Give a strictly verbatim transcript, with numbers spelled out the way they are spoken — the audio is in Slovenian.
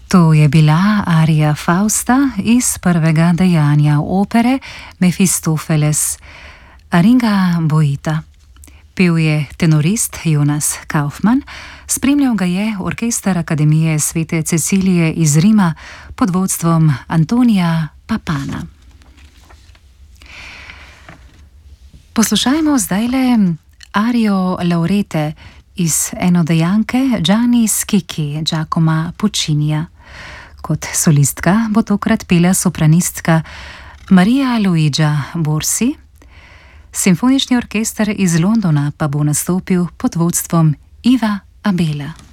To je bila arija Fausta iz prvega dejanja opere Mefistofeles Aringa Boita. Pel je tenorist Jonas Kaufmann, spremljal ga je orkester Akademije Svete Cecilije iz Rima pod vodstvom Antonija Papana. Poslušajmo zdajle arijo Laurete iz enodejanke Gianni Schicchi Giacoma Puccinija. Kot solistka bo tokrat pela sopranistka Maria Luigia Borsi, simfonični orkester iz Londona pa bo nastopil pod vodstvom Iva Abela.